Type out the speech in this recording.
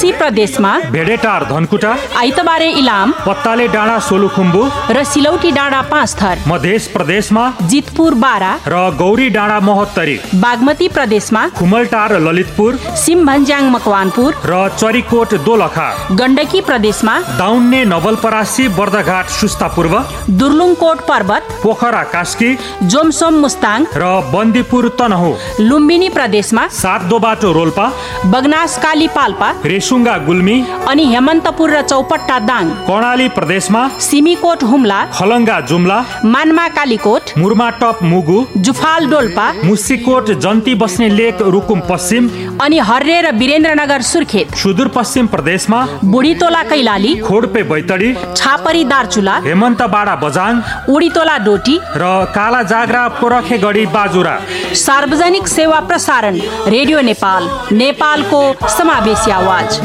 कोशी प्रदेशमा भेडेटार धनकुटा, आइतबारे इलाम, पत्ताले डाँडा सोलुखुम्बु र सिलौटी डाँडा 5 थर। मध्य प्रदेशमा जितपुर 12 र गौरी डाँडा महोत्तरी। बागमती प्रदेशमा खुमलटार ललितपुर, सिमभन्ज्याङ मकवानपुर र चरीकोट दोलखा। गण्डकी प्रदेशमा दाउन्ने नवलपरासी, बर्दघाट सुस्ता पूर्व, दुर्लुङकोट पर्वत, पोखरा कास्की, जोमसोम मुस्ताङ र बन्दीपुर तनहु। लुम्बिनी प्रदेशमा सातदोबाटो रोल्पा, बगनास काली पाल्पा, रेसुङ्गा गुल्मी अनि हेमन्तपुर र चौपट्टा दाङ। कर्णाली प्रदेशमा सिमीकोट हुम्ला, खलङ्गा जुम्ला, मानमा कालीकोट, मुर्माटप मुगु, जुफाल डोल्पा, मुसिकोट जन्ती बस्ने लेक रुकुम पश्चिम, अनि हर्रे र वीरेन्द्रनगर सुर्खेत। सुदूरपश्चिम प्रदेशमा बुढीतोला कैलाली, खोडपे बैतडी, छापरी दार्चुला, हेमन्तबाडा बजाङ, उडीतोला डोटी र काला जाग्रा पोरखेगढी बाजुरा। सार्वजनिक सेवा प्रसारण रेडियो नेपाल, नेपालको समावेशी आवाज।